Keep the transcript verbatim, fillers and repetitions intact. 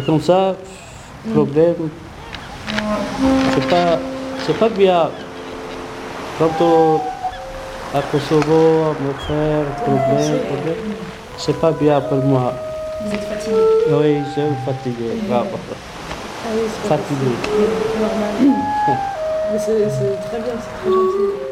comme ça, problème. C'est pas, c'est pas bien. Quand on, à Kosovo, à mon frère, problème, problème, c'est pas bien pour moi. Vous êtes fatigué? Oui, je suis fatigué, bravo. Ah oui, c'est pas Fatigué. possible. C'est normal. Mais c'est c'est très bien, c'est très gentil.